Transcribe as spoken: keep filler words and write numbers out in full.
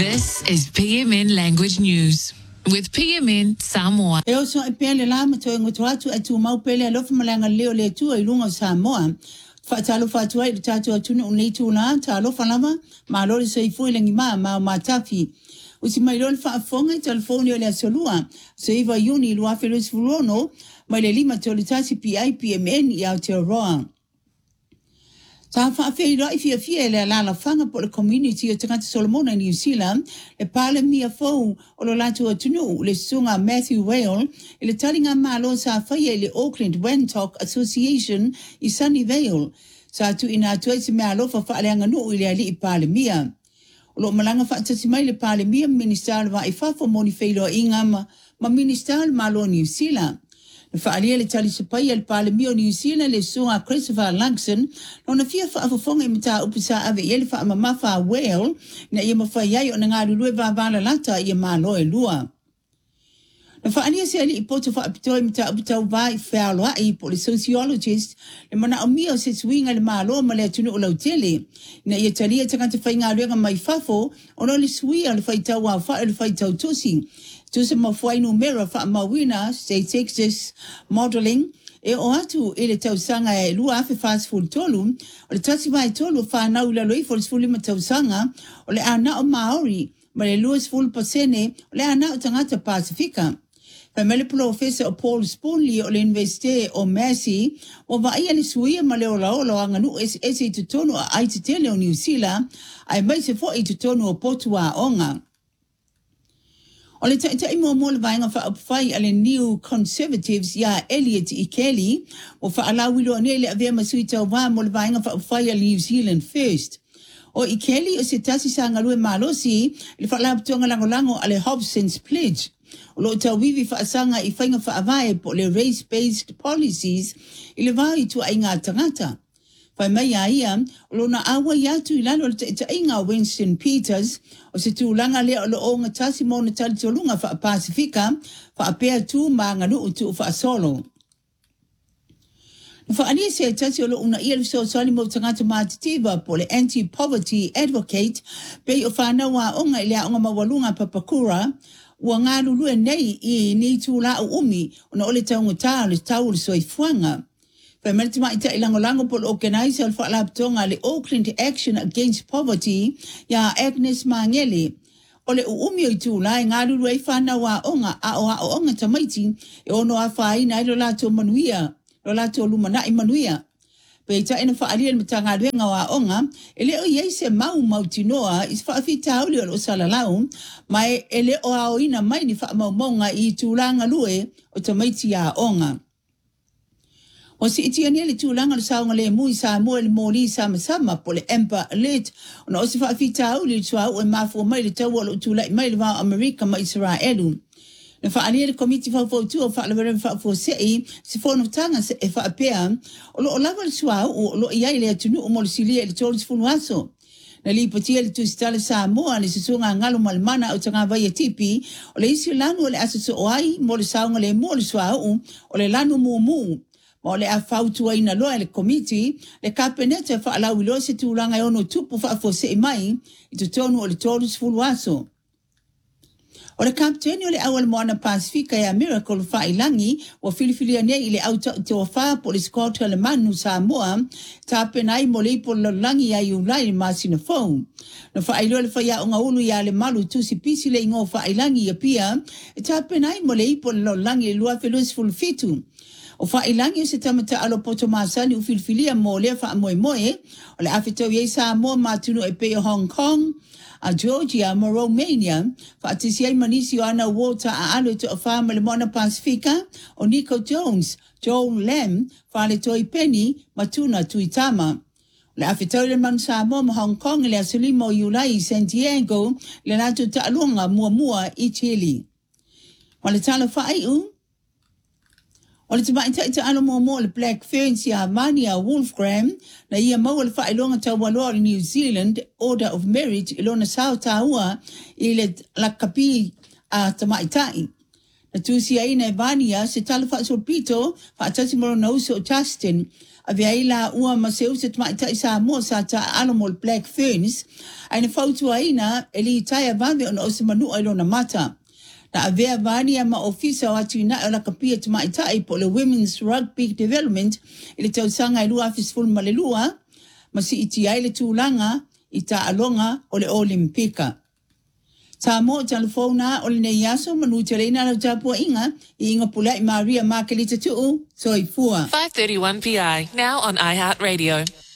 This is P M N Language News with P M N Samoa. E oso e pele la mato ngoto atu atu mau pele alofa malanga leo le tu e lunga Samoa. Fa talo fa tu ai tatu atu no nei tu na talo fa lama ma lori sei foi lengi ma ma matafi. Usi mai lol fa fonga telefoni le solua. Sei va yuni lua felis fulono mai le lima tolitasi P I P M N ya te roa. Sa fa fe ro if ye fe le la la fanga por community o tangata Solomon in New Zealand le pale mia fo o lo latu o tunu le sunga Matthew Whale le talinga malo sa fa ye le Auckland Wentok Association I Sunny Vale sa tu ina tu ese malo fa fa le nganu ile ali pale mia o lo malanga fa tsi mai le pale mia minister va I fa fo moni fe lo ingama ma minister malo New Zealand. Fa alia le tali sepai al pale mio New Zealand le sunga Christopher Langson no na fia fa afofonga imita upisa ave yele fa mama fa Whale na ia mafa yai o nga lulu va vala lata ia malo e lua. Na fa alia se ali ipoto fa apito imita upita vai fa loa I po le sociologist le mana o mio se swinga le malo ma le tunu o lautele na ia tali e takanta fa inga luenga mai fafo ono le swia le fa itawa fa le fa itau tusi. Tusa mawhai numera wha mawina, say Texas modeling, e o atu e le tausanga e lua afe fast food tolu, o le tasi mai tolu wha naula loi for sfuli ma tausanga, o le ana o Maori, ma le luas full pasene, o le ana o tangata Pasifika. Fa mele professor o Paul Spoonley o le universite o Massey, o va ia le suia ma le o laolo anga nu es ese I tutonu a Aitutele o New Zealand, ai mai se fo I tutonu o Potua onga. O le tai mo mo le vainga fa fai ale New Conservatives ya Elliot I Kelly o fa ala wilo ne le ave masuita wa mo le vainga fa fai ale New Zealand First. O I Kelly o se tasi sanga lue malosi le fa la tonga lango lango ale Hobson's Pledge. O lo tau vivi fa sanga I fainga fa avae po le race-based policies I le vai tu ainga tangata. Fa mai ia o lona awa yatu I lalo te inga Winston Peters o se tūlanga lea o lo o ngatasi mo na tali tolunga fa Pasifika fa apea tu ma nganu utu fa solo. Fa ania se tasi o lo una ia so sali mo tangata matitiva po le anti-poverty advocate pe o whana wa onga ilea onga mawalunga papakura ua ngā lulu nei I ni tūla o umi o na ole taunga tā le tau le soifuanga. Fa melti mai ta ilango lango pol organizer al fa tonga le Auckland Action Against Poverty ya Agnes Mangele. Ole u umi o tūla e ngā lulu e whana wa onga a o a o onga tamaiti e ono a whai na ilo lato manuia, lo lato lumana I manuia. Pe ta ina wha alia me tanga luenga wa onga, e le o iei se mau mau tinoa is wha afi tauli o salalau, mai e le o ao ina mai ni wha mau maunga I tūlanga lue o tamaiti a onga. O si iti ania le tūlanga le saunga le mui sa mua le mōli sama sama po le Amber Alert. O na o si whaafita au le tua o e mafua mai le tau o tūlai mai le wā Amerika ma Israelu. Na whaania le komiti whawhau tua o whaalawere whawhau sei se whanutanga se e whaapea o lo o lawa le tua o lo iai le atunu o mo le silia le tōris funu aso. Na li patia le tūsitale sa moa le sisunga ngalo malimana o tanga vai tipi o le isi lanu o le asaso o ai mo le saunga le mo le sua o o le lanu mumu. Ma le a fautua ina loa le komiti, le kapenete fa ala wilo se tūlanga e ono tupu fa fose e mai, I tu tonu o le tōrus fulu aso. O le kapteni o le awal moana Pasifika e a Miracle fa ilangi, o filifili ane I le auta te o fa po le skota le manu Samoa, ta penai mo le ipo le langi a iulai le masina fau. Na fa ilo le fa ia onga ulu ia le malu tusi pisi le ingo fa ilangi ia pia, e ta penai mo le ipo le langi le lua felus fulu fitu. O fa ilangi se tamata alo poto masani u filfilia mo le fa moe moe, o le afitau ye sa mo matunu e pe Hong Kong, a Georgia, mo Romania, fa atisi ai manisi o ana water a alo to a farma le mona Pasifika, o Nico Jones, Joel Lam, fa le toi penny, matuna tuitama. Le afitau le man sa mo Hong Kong le asuli mo Yulai San Diego, le natu ta alunga mua mua I Chile. O le tala fa ai u, o le tima ita ita ano mo mo le Black Ferns ya Mania Wolfgram na ia mau le whaelonga tau waloa New Zealand Order of Merit ilona sao taua I le lakapi a tamaitai. Na tusi ai na Vania se tala fa so pito fa atasi moro na uso Justin a veila ua maseu se tma ita isa mo sa ta animal black ferns ai na fautu aina eli taia vame ona ose manu ai lona mata. Na avea Vania ma ofisa o atu ina ala kapia tma ita i po le Women's Rugby Development ili tau sanga ilua afis full malelua masi iti ai le tūlanga ita alonga o le Olimpika. Sa mo telefona o le nei aso manu te reina la tapua inga i inga pula i Maria Makelita tuu so i fua. five thirty-one P I, now on iHeartRadio.